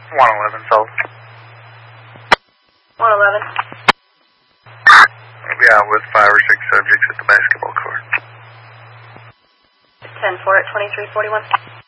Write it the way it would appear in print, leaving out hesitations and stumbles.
111 sold. 111. I'll be out with 5 or 6 subjects at the basketball court. 10-4 at 2341.